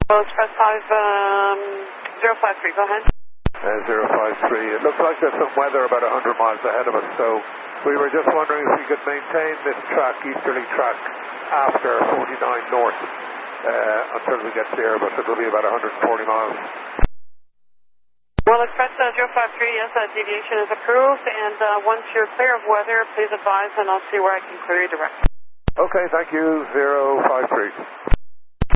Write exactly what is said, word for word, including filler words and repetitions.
Well, Express five, um, zero five three, go ahead. Uh, zero five three. It looks like there's some weather about one hundred miles ahead of us, so we were just wondering if we could maintain this track, easterly track, after forty-nine north uh, until we get to Airbus. It will be about one hundred forty miles. Well, Express uh, zero five three, yes, uh, deviation is approved, and uh, once you're clear of weather, please advise and I'll see where I can clear you direct. Okay, thank you, zero five three.